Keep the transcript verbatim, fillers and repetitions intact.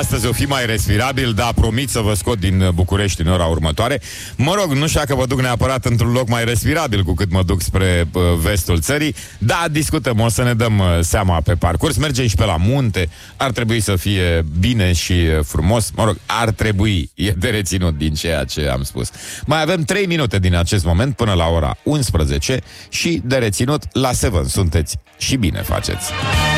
Astăzi o fi mai respirabil, dar promit să vă scot din București în ora următoare. Mă rog, nu știu dacă vă duc neapărat într-un loc mai respirabil cu cât mă duc spre uh, vestul țării. Da, discutăm, o să ne dăm uh, seama pe parcurs. Mergem și pe la munte. Ar trebui să fie bine și uh, frumos. Mă rog, ar trebui, e de reținut din ceea ce am spus. Mai avem trei minute din acest moment până la ora unsprezece și de reținut la Seven sunteți și bine faceți.